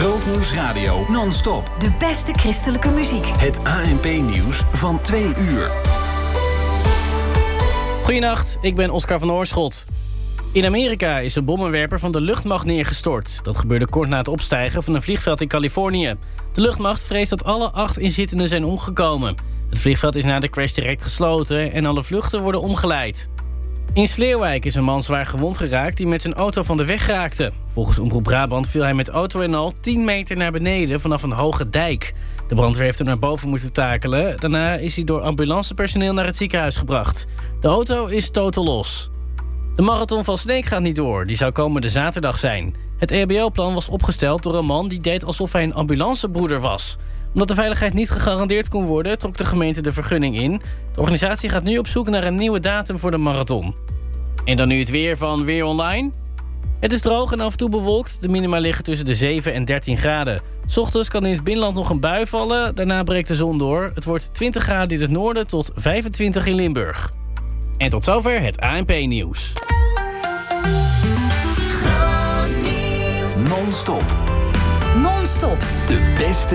Grootnieuws Radio non-stop. De beste christelijke muziek. Het ANP-nieuws van 2 uur. Goedenacht, ik ben Oscar van Oorschot. In Amerika is een bommenwerper van de luchtmacht neergestort. Dat gebeurde kort na het opstijgen van een vliegveld in Californië. De luchtmacht vreest dat alle 8 inzittenden zijn omgekomen. Het vliegveld is na de crash direct gesloten en alle vluchten worden omgeleid. In Sleeuwijk is een man zwaar gewond geraakt die met zijn auto van de weg raakte. Volgens Omroep Brabant viel hij met auto en al 10 meter naar beneden vanaf een hoge dijk. De brandweer heeft hem naar boven moeten takelen. Daarna is hij door ambulancepersoneel naar het ziekenhuis gebracht. De auto is totaal los. De marathon van Sneek gaat niet door. Die zou komende zaterdag zijn. Het EHBO-plan was opgesteld door een man die deed alsof hij een ambulancebroeder was. Omdat de veiligheid niet gegarandeerd kon worden, trok de gemeente de vergunning in. De organisatie gaat nu op zoek naar een nieuwe datum voor de marathon. En dan nu het weer van Weer Online. Het is droog en af en toe bewolkt. De minima liggen tussen de 7 en 13 graden. 's Ochtends kan in het binnenland nog een bui vallen. Daarna breekt de zon door. Het wordt 20 graden in het noorden tot 25 in Limburg. En tot zover het ANP-nieuws. Non-stop. Non-stop. De beste